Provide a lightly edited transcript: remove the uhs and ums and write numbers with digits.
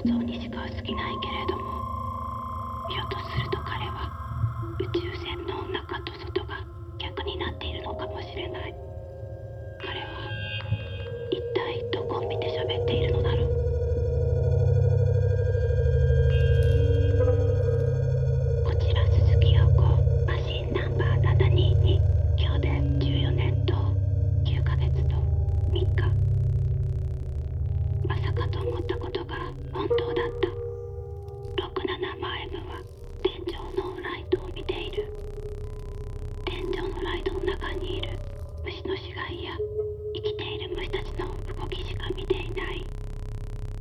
像にしか好きないけれども、ひょっとすると彼は宇宙船の中と外が逆になっているのかもしれない。彼は一体どこを見て喋っているのだろう。こちら鈴木陽子、マシンナンバー722、今日で14年と9ヶ月と3日。まさかと思ったことが本当だった。67Mは天井のライトを見ている。天井のライトの中にいる虫の死骸や